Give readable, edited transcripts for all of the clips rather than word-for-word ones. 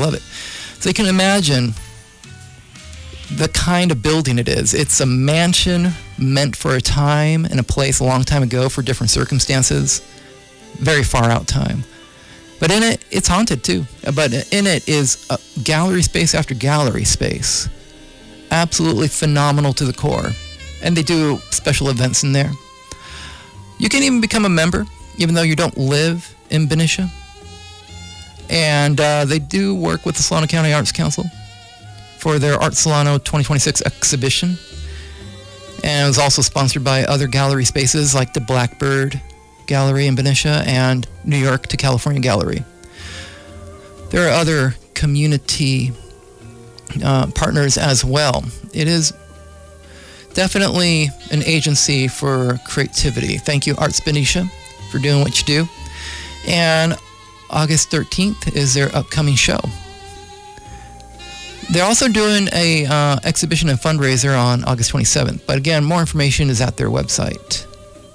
love it. So you can imagine the kind of building it is. It's a mansion meant for a time and a place a long time ago for different circumstances. Very far out time. But in it, it's haunted too. But in it is a gallery space after gallery space. Absolutely phenomenal to the core. And they do special events in there. You can even become a member, even though you don't live in Benicia. And they do work with the Solano County Arts Council for their Art Solano 2026 exhibition. And it was also sponsored by other gallery spaces like the Blackbird Gallery in Benicia and New York to California Gallery. There are other community partners as well. It is definitely an agency for creativity. Thank you, Arts Benicia, for doing what you do. And August 13th is their upcoming show. They're also doing a exhibition and fundraiser on August 27th. But again, more information is at their website.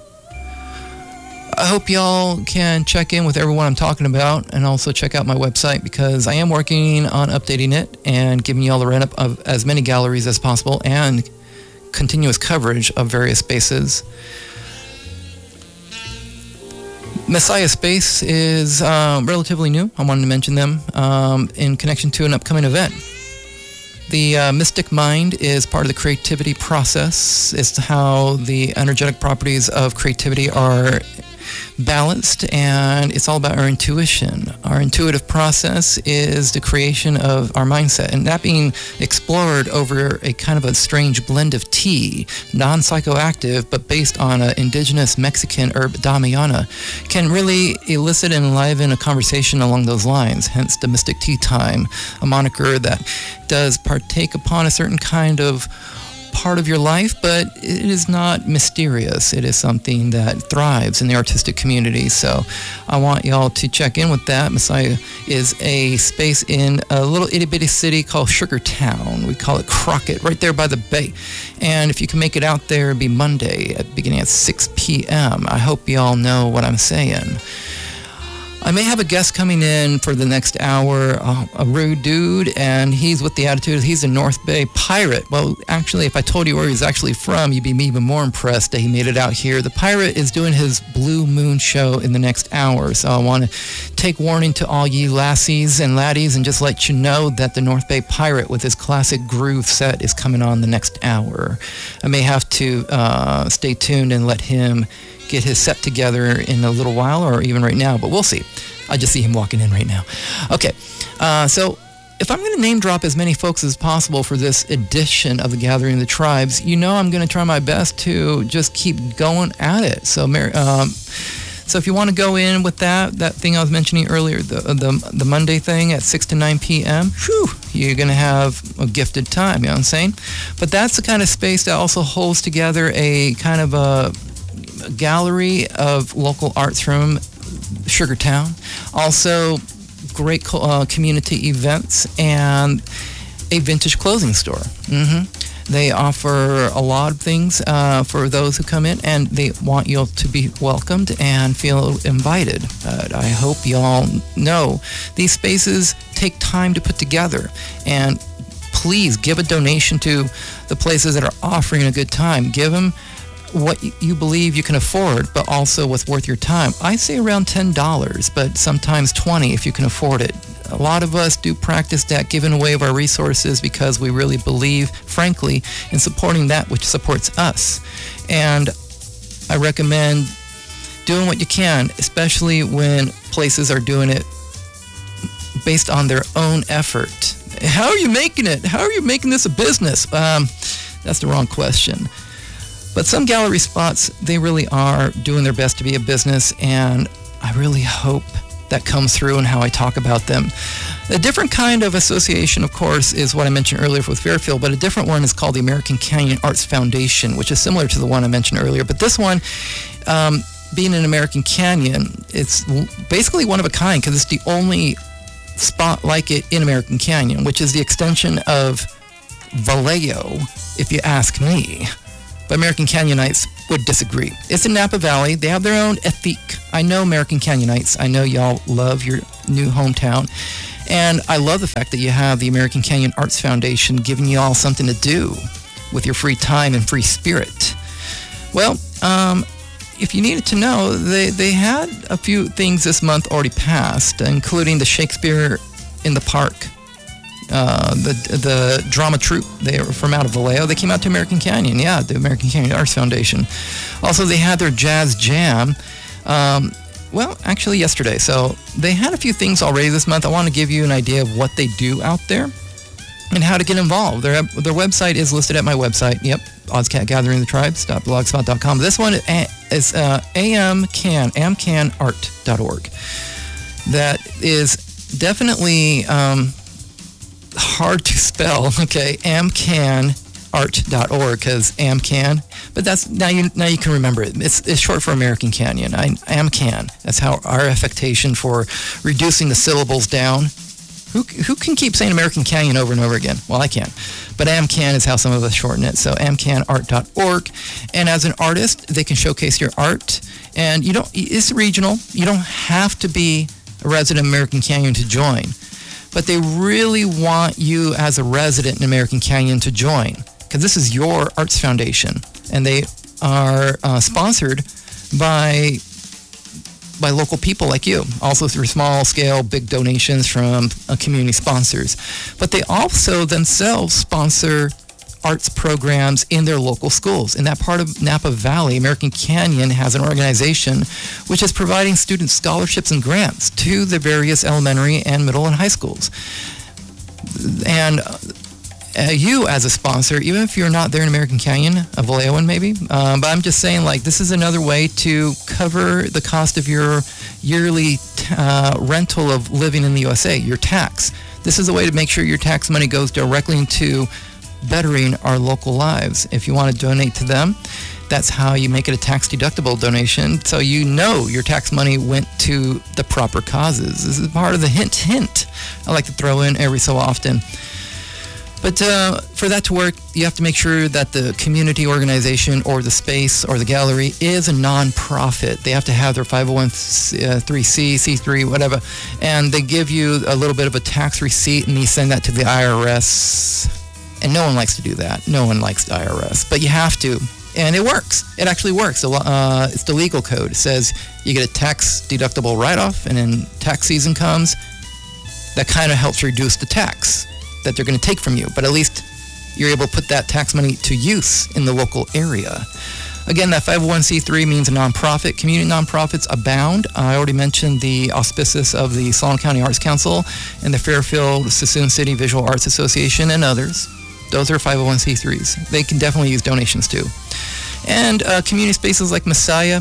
I hope y'all can check in with everyone I'm talking about and also check out my website because I am working on updating it and giving you all the run-up of as many galleries as possible and continuous coverage of various spaces. Messiah Space is relatively new. I wanted to mention them in connection to an upcoming event. The Mystic Mind is part of the creativity process. It's how the energetic properties of creativity are balanced, and it's all about our intuition. Our intuitive process is the creation of our mindset, and that being explored over a kind of a strange blend of tea, non-psychoactive, but based on an indigenous Mexican herb Damiana, can really elicit and enliven a conversation along those lines, hence the Mystic Tea Time, a moniker that does partake upon a certain kind of part of your life, but it is not mysterious. It is something that thrives in the artistic community. So I want y'all to check in with that. Messiah is a space in a little itty bitty city called Sugar Town. We call it Crockett, right there by the bay. And if you can make it out there, it'll be Monday beginning at 6 p.m. I hope y'all know what I'm saying. I may have a guest coming in for the next hour, a rude dude, and he's with the attitude, he's a North Bay pirate. Well, actually, if I told you where he's actually from, you'd be even more impressed that he made it out here. The pirate is doing his Blue Moon show in the next hour, so I want to take warning to all ye lassies and laddies and just let you know that the North Bay pirate with his classic groove set is coming on the next hour. I may have to stay tuned and let him get his set together in a little while or even right now, but we'll see. I just see him walking in right now. Okay, so if I'm going to name drop as many folks as possible for this edition of the Gathering of the Tribes, you know I'm going to try my best to just keep going at it. So so if you want to go in with that thing I was mentioning earlier, the Monday thing at 6 to 9 p.m., whew, you're going to have a gifted time, you know what I'm saying? But that's the kind of space that also holds together a kind of a gallery of local arts from Sugar Town, also great community events, and a vintage clothing store. They offer a lot of things for those who come in, and they want you to be welcomed and feel invited. I hope y'all know these spaces take time to put together, and please give a donation to the places that are offering a good time. Give them what you believe you can afford, but also what's worth your time. I say around $10, but sometimes $20 if you can afford it. A lot of us do practice that giving away of our resources because we really believe, frankly, in supporting that which supports us. And I recommend doing what you can, especially when places are doing it based on their own effort. How are you making it? How are you making this a business? That's the wrong question. But some gallery spots, they really are doing their best to be a business, and I really hope that comes through in how I talk about them. A different kind of association, of course, is what I mentioned earlier with Fairfield, but a different one is called the American Canyon Arts Foundation, which is similar to the one I mentioned earlier. But this one, being an American Canyon, it's basically one of a kind because it's the only spot like it in American Canyon, which is the extension of Vallejo, if you ask me. But American Canyonites would disagree. It's in Napa Valley. They have their own ethique. I know American Canyonites. I know y'all love your new hometown. And I love the fact that you have the American Canyon Arts Foundation giving you all something to do with your free time and free spirit. Well, if you needed to know, they had a few things this month already passed, including the Shakespeare in the Park, the drama troupe. They were from out of Vallejo. They came out to American Canyon. Yeah, the American Canyon Arts Foundation. Also, they had their jazz jam. Well, actually yesterday. So they had a few things already this month. I want to give you an idea of what they do out there and how to get involved. Their website is listed at my website. Yep, OzCatGatheringTheTribes.blogspot.com. This one is amcanart.org. That is definitely hard to spell. Okay, amcanart.org, because AmCan. But that's now you can remember it. It's short for American Canyon. AmCan. That's how our affectation for reducing the syllables down. Who can keep saying American Canyon over and over again? Well, I can. But AmCan is how some of us shorten it. So amcanart.org. And as an artist, they can showcase your art. And it's regional. You don't have to be a resident of American Canyon to join. But they really want you as a resident in American Canyon to join, because this is your arts foundation. And they are sponsored by local people like you, also through small scale, big donations from community sponsors. But they also themselves sponsor arts programs in their local schools. In that part of Napa Valley, American Canyon has an organization which is providing student scholarships and grants to the various elementary and middle and high schools. And you as a sponsor, even if you're not there in American Canyon, a Vallejoan maybe, but I'm just saying, like, this is another way to cover the cost of your yearly rental of living in the USA, your tax. This is a way to make sure your tax money goes directly into bettering our local lives. If you want to donate to them, that's how you make it a tax-deductible donation, so you know your tax money went to the proper causes. This is part of the hint I like to throw in every so often. But for that to work, you have to make sure that the community organization or the space or the gallery is a non-profit. They have to have their 501c, C3, whatever. And they give you a little bit of a tax receipt, and you send that to the IRS. And no one likes to do that. No one likes the IRS. But you have to. And it works. It actually works. It's the legal code. It says you get a tax-deductible write-off, and then tax season comes. That kind of helps reduce the tax that they're going to take from you, but at least you're able to put that tax money to use in the local area. Again, that 501c3 means a nonprofit. Community nonprofits abound. I already mentioned the auspices of the Solano County Arts Council and the Fairfield-Suisun City Visual Arts Association and others. Those are 501c3s. They can definitely use donations too. And community spaces like Messiah,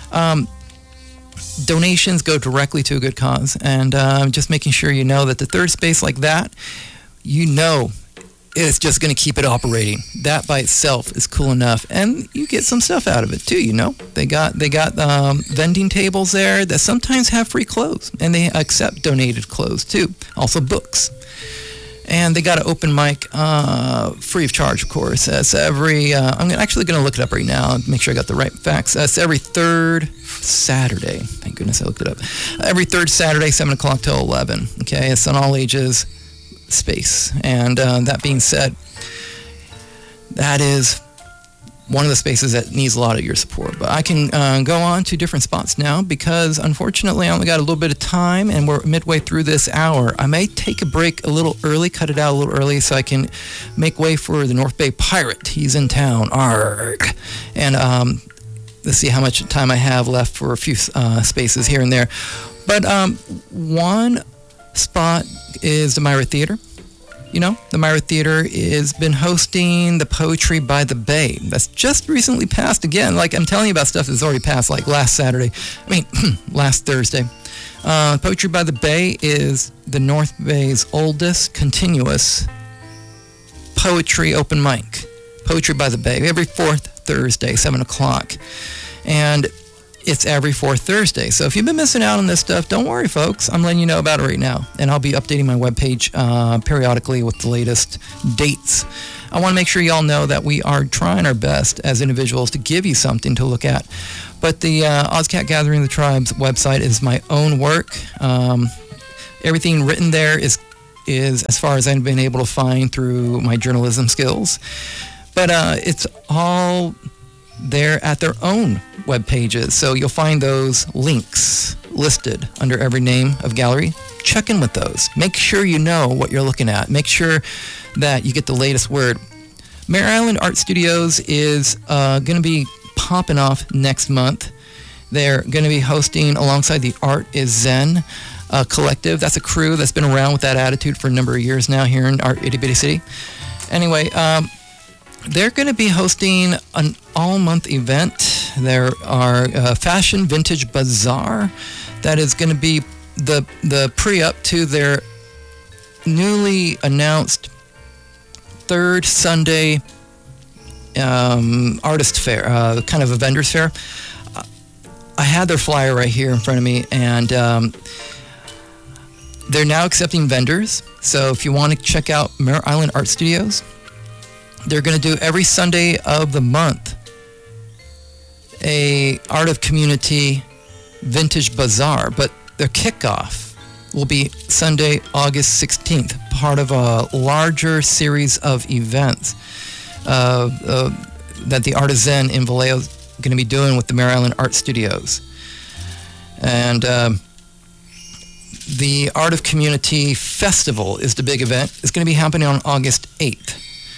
donations go directly to a good cause. And just making sure you know that the third space like that, you know, it's just going to keep it operating. That by itself is cool enough, and you get some stuff out of it too. You know, they got vending tables there that sometimes have free clothes, and they accept donated clothes too. Also books, and they got an open mic, free of charge, of course. It's every. I'm actually going to look it up right now and make sure I got the right facts. It's every third Saturday. Thank goodness I looked it up. Every third Saturday, 7 o'clock till 11. Okay, it's on all ages space. And that being said, that is one of the spaces that needs a lot of your support. But I can go on to different spots now, because unfortunately I only got a little bit of time and we're midway through this hour. I may take a break a little early, cut it out a little early, so I can make way for the North Bay Pirate. He's in town. Arg. And let's see how much time I have left for a few spaces here and there. But one spot is the Myra Theater. You know, the Myra Theater has been hosting the Poetry by the Bay. That's just recently passed again. Like, I'm telling you about stuff that's already passed, like last Thursday. Poetry by the Bay is the North Bay's oldest continuous poetry open mic. Poetry by the Bay, every fourth Thursday, 7 o'clock. And it's every fourth Thursday. So if you've been missing out on this stuff, don't worry, folks. I'm letting you know about it right now. And I'll be updating my webpage periodically with the latest dates. I want to make sure y'all know that we are trying our best as individuals to give you something to look at. But the OzCat Gathering the Tribes website is my own work. Everything written there is as far as I've been able to find through my journalism skills. But it's all there at their own web pages. So you'll find those links listed under every name of gallery. Check in with those. Make sure you know what you're looking at. Make sure that you get the latest word. Mare Island Art Studios is going to be popping off next month. They're going to be hosting alongside the Art is Zen collective. That's a crew that's been around with that attitude for a number of years now here in our itty bitty city. Anyway, they're going to be hosting an all-month event. There are Fashion Vintage Bazaar. That is going to be the pre-up to their newly announced third Sunday artist fair, kind of a vendor's fair. I had their flyer right here in front of me, and they're now accepting vendors. So if you want to check out Mare Island Art Studios, they're going to do every Sunday of the month a Art of Community Vintage Bazaar, but their kickoff will be Sunday, August 16th, part of a larger series of events that the Artisan in Vallejo is going to be doing with the Mare Island Art Studios. And the Art of Community Festival is the big event. It's going to be happening on August 8th.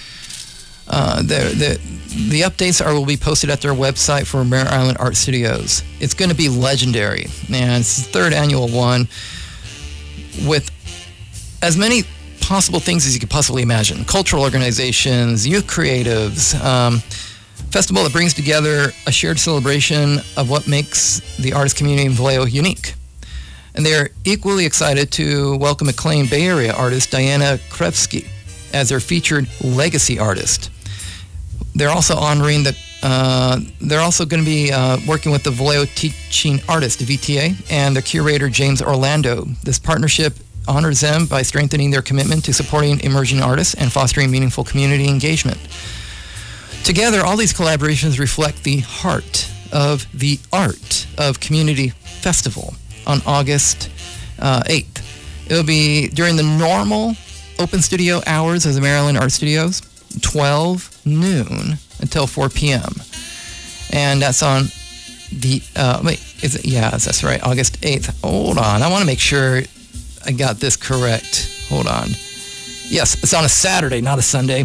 The updates will be posted at their website for Mare Island Art Studios. It's going to be legendary, and it's the third annual one with as many possible things as you could possibly imagine. Cultural organizations, youth creatives, festival that brings together a shared celebration of what makes the artist community in Vallejo unique. And they're equally excited to welcome acclaimed Bay Area artist Diana Krevsky as their featured legacy artist. They're also honoring they're also going to be working with the Vallejo Teaching Artist, VTA, and their curator, James Orlando. This partnership honors them by strengthening their commitment to supporting emerging artists and fostering meaningful community engagement. Together, all these collaborations reflect the heart of the Art of Community Festival on August 8th. It'll be during the normal open studio hours of the Mare Island Art Studios, 12 noon until 4 p.m. And that's on the, that's right, August 8th. Hold on, I want to make sure I got this correct. Hold on. Yes, it's on a Saturday, not a Sunday.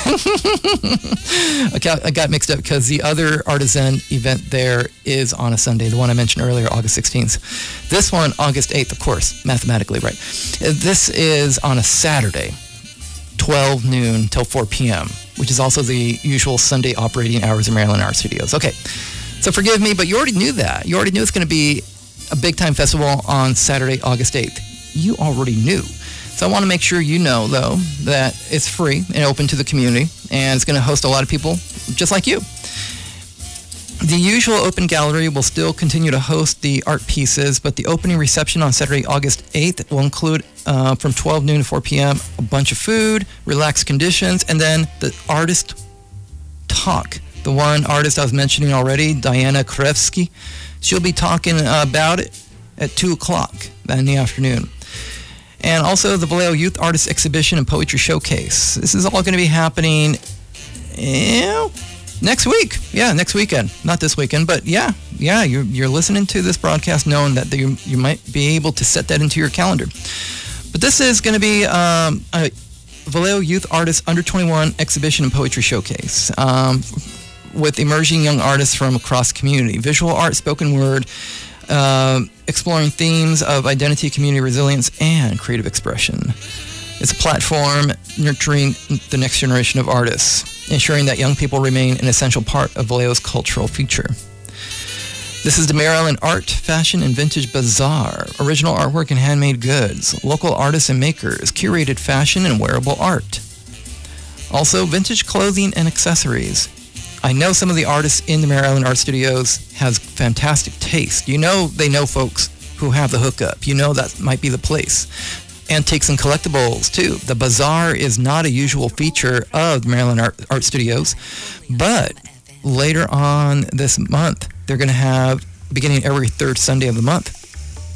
I got mixed up because the other Artisan event there is on a Sunday, the one I mentioned earlier, August 16th. This one, August 8th, of course, mathematically right. This is on a Saturday, 12 noon till 4 p.m., which is also the usual Sunday operating hours of Mare Island Art Studios. Okay, so forgive me, but you already knew that. You already knew it's going to be a big-time festival on Saturday, August 8th. You already knew. So I want to make sure you know, though, that it's free and open to the community, and it's going to host a lot of people just like you. The usual open gallery will still continue to host the art pieces, but the opening reception on Saturday, August 8th will include, from 12 noon to 4 p.m., a bunch of food, relaxed conditions, and then the artist talk. The one artist I was mentioning already, Diana Krevsky, she'll be talking about it at 2 o'clock in the afternoon. And also the Vallejo Youth Artist Exhibition and Poetry Showcase. This is all going to be happening next week. Yeah, next weekend. Not this weekend, but yeah, you're listening to this broadcast knowing that you might be able to set that into your calendar. But this is going to be a Vallejo Youth Artists Under 21 Exhibition and Poetry Showcase with emerging young artists from across the community. Visual art, spoken word, exploring themes of identity, community resilience, and creative expression. It's a platform nurturing the next generation of artists, ensuring that young people remain an essential part of Vallejo's cultural future. This is the Mare Island Art, Fashion, and Vintage Bazaar. Original artwork and handmade goods, local artists and makers, curated fashion and wearable art. Also, vintage clothing and accessories. I know some of the artists in the Mare Island Art Studios has fantastic taste. You know they know folks who have the hookup. You know that might be the place. Antiques and collectibles, too. The bazaar is not a usual feature of the Mare Island Art Studios, but later on this month, they're going to have, beginning every third Sunday of the month,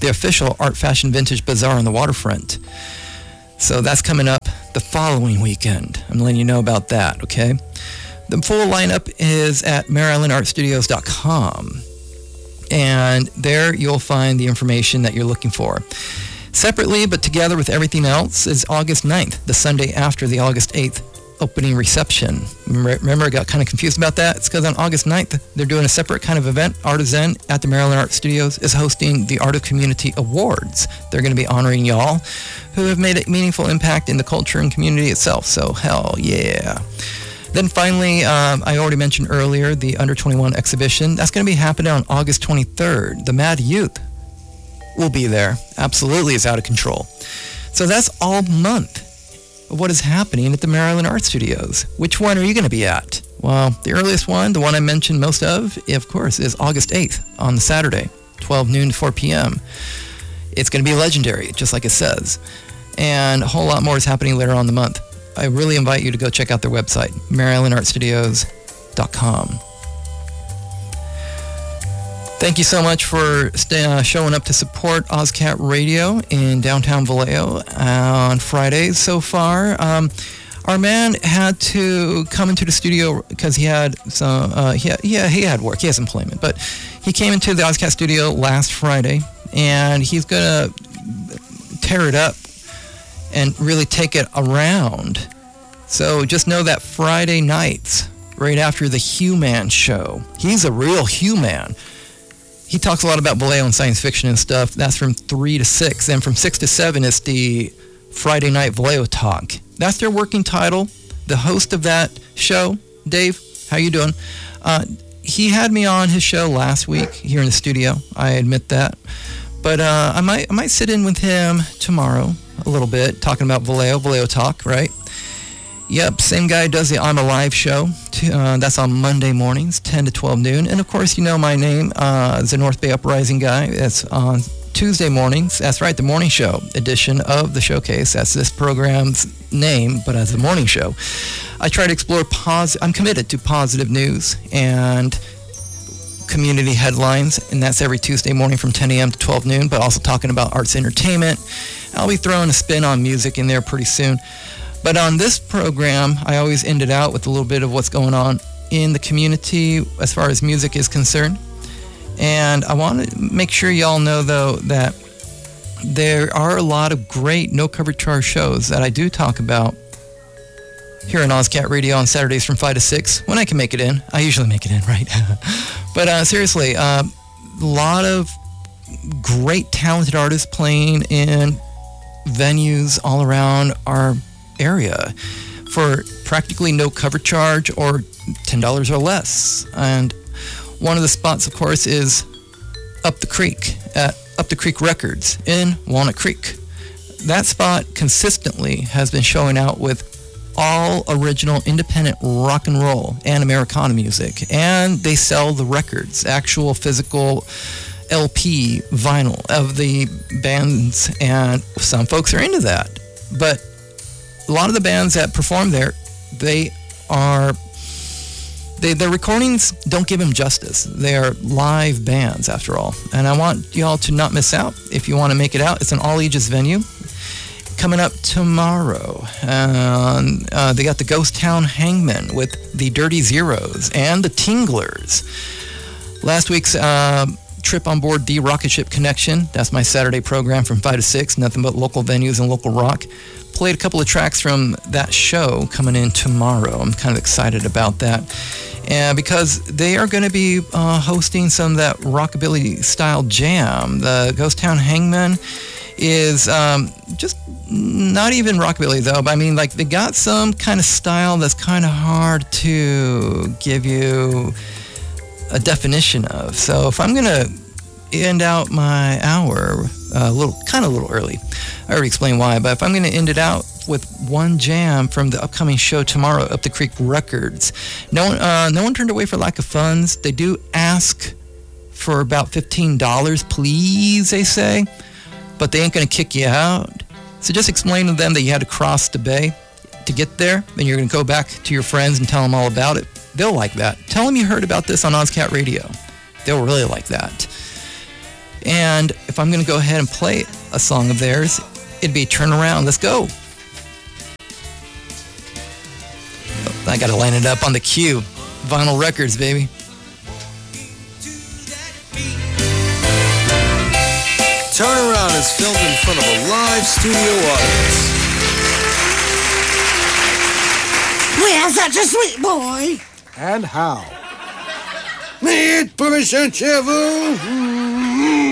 the official Art Fashion Vintage Bazaar on the waterfront. So that's coming up the following weekend. I'm letting you know about that, okay? The full lineup is at MaryIslandArtStudios.com. And there you'll find the information that you're looking for. Separately, but together with everything else, is August 9th, the Sunday after the August 8th opening reception. Remember, I got kind of confused about that? It's because on August 9th, they're doing a separate kind of event. Artisan at the Maryland Art Studios is hosting the Art of Community Awards. They're going to be honoring y'all who have made a meaningful impact in the culture and community itself. So, hell yeah. Then finally, I already mentioned earlier, the Under 21 exhibition. That's going to be happening on August 23rd. The Mad Youth will be there. Absolutely, it's out of control. So that's all month of what is happening at the Maryland Art Studios. Which one are you going to be at? Well, the earliest one, the one I mentioned most of course, is August 8th on the Saturday, 12 noon to 4 p.m. It's going to be legendary, just like it says. And a whole lot more is happening later on in the month. I really invite you to go check out their website, MaryIslandArtStudios.com. Thank you so much for showing up to support OzCat Radio in downtown Vallejo on Fridays so far. Our man had to come into the studio because he had some, he had work, he has employment, but he came into the OzCat studio last Friday, and he's going to tear it up and really take it around. So just know that Friday nights, right after the Hugh-Man show, he's a real Hugh-Man. He talks a lot about Vallejo and science fiction and stuff. That's from 3 to 6. And from 6 to 7 is the Friday Night Vallejo Talk. That's their working title. The host of that show, Dave, how you doing? He had me on his show last week here in the studio. I admit that. But I might sit in with him tomorrow a little bit, talking about Vallejo Talk, right? Yep, same guy does the I'm Alive show. That's on Monday mornings, 10 to 12 noon. And of course, you know my name, the North Bay Uprising guy. It's on Tuesday mornings. That's right, the morning show edition of the Showcase. That's this program's name, but as the morning show. I try to explore I'm committed to positive news and community headlines, and that's every Tuesday morning from 10 a.m. to 12 noon, but also talking about arts entertainment. I'll be throwing a spin on music in there pretty soon. But on this program, I always end it out with a little bit of what's going on in the community as far as music is concerned. And I want to make sure y'all know, though, that there are a lot of great no-cover charge shows that I do talk about here on OzCat Radio on Saturdays from 5 to 6, when I can make it in. I usually make it in, right? But seriously, a lot of great talented artists playing in venues all around our area for practically no cover charge or $10 or less. And one of the spots, of course, is Up the Creek at Up the Creek Records in Walnut Creek. That spot consistently has been showing out with all original independent rock and roll and Americana music, and they sell the records, actual physical LP vinyl of the bands, and some folks are into that. But a lot of the bands that perform there, their recordings don't give them justice. They are live bands, after all. And I want y'all to not miss out. If you want to make it out, it's an all-ages venue. Coming up tomorrow, they got the Ghost Town Hangmen with the Dirty Zeros and the Tinglers. Last week's trip on board the Rocket Ship Connection. That's my Saturday program from 5 to 6. Nothing but local venues and local rock. Played a couple of tracks from that show coming in tomorrow. I'm kind of excited about that. And because they are going to be hosting some of that rockabilly style jam. The Ghost Town Hangmen is just not even rockabilly, though. But I mean, like, they got some kind of style that's kind of hard to give you a definition of. So if I'm going to end out my hour a little early, I already explained why, but if I'm going to end it out with one jam from the upcoming show tomorrow, Up the Creek Records. No one turned away for lack of funds. They do ask for about $15, please, they say, but they ain't going to kick you out. So just explain to them that you had to cross the bay to get there, and you're going to go back to your friends and tell them all about it. They'll like that. Tell them you heard about this on OzCat Radio. They'll really like that. And if I'm going to go ahead and play a song of theirs, it'd be Turn Around. Let's go. I got to line it up on the cue. Vinyl Records, baby. Turn Around is filmed in front of a live studio audience. We are such a sweet boy. And how? Mais pour me chanter vous.